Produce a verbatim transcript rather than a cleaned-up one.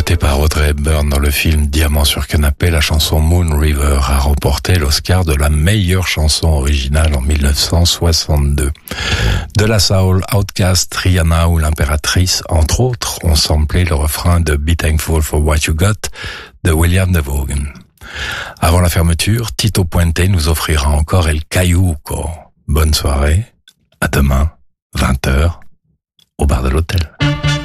Interprétée par Audrey Hepburn dans le film Diamant sur canapé, la chanson Moon River a remporté l'Oscar de la meilleure chanson originale en mille neuf cent soixante-deux. De la soul, Outkast, Rihanna ou l'Impératrice, entre autres, ont samplé le refrain de Be Thankful for What You Got de William DeVoe. Avant la fermeture, Tito Puente nous offrira encore El Cayuco. Bonne soirée, à demain, vingt heures, au bar de l'hôtel.